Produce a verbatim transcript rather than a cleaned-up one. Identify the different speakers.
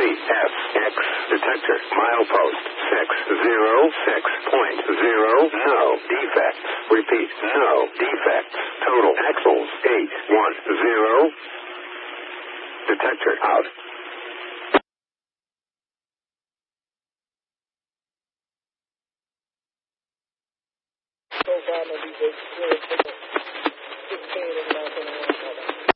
Speaker 1: Repeat. F X detector. Milepost six zero six point zero. No defects. Repeat. No defects. Total axles eight one zero. Detector out.
Speaker 2: So,